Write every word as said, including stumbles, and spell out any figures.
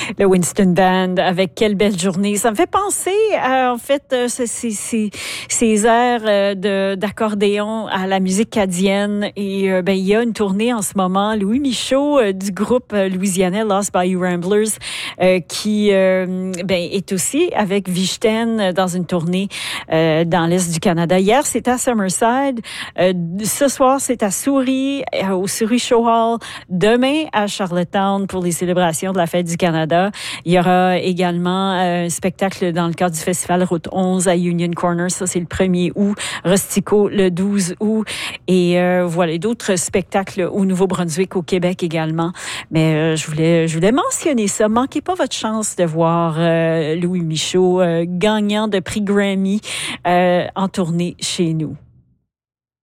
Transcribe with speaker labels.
Speaker 1: le Winston Band avec Quelle belle journée. Ça me fait penser, à, en fait, euh, ces, ces, ces airs euh, de, d'accordéon à la musique cadienne. Et euh, ben, il y a une tournée en ce moment, Louis Michaud euh, du groupe euh, louisianais Lost Bayou Ramblers, euh, qui euh, ben, est aussi avec Vichten dans une tournée euh, dans l'Est du Canada. Hier, c'était à Summerside. Euh, ce soir, c'est à Souris, euh, au Souris Show Hall. Demain, à Charlottetown pour les célébrations de la Fête du Canada. Il y aura également euh, un spectacle dans le cadre du Festival Route onze à Union Corner. Ça, c'est le premier août. Rustico, le douze août. Et euh, voilà, d'autres spectacles au Nouveau-Brunswick, au Québec également. Mais euh, je voulais je voulais mentionner ça. Manquez pas votre chance de voir euh, Louis Michaud, euh, gagnant de prix Grammy, euh, en tournée chez nous.